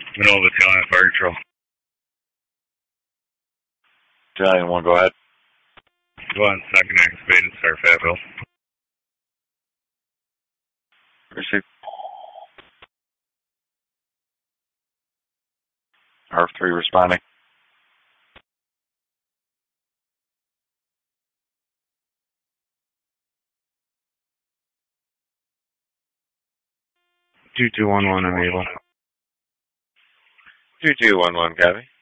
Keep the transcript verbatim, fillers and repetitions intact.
Middle Battalion Fire Patrol. Battalion one, go ahead. Go on, second activated, start Fayetteville. Receive. R F three responding. two two one one, I'm able. two two one one, copy.